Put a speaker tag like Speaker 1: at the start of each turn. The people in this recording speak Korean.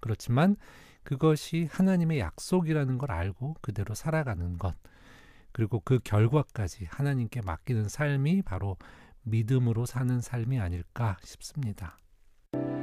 Speaker 1: 그렇지만 그것이 하나님의 약속이라는 걸 알고 그대로 살아가는 것, 그리고 그 결과까지 하나님께 맡기는 삶이 바로 믿음으로 사는 삶이 아닐까 싶습니다.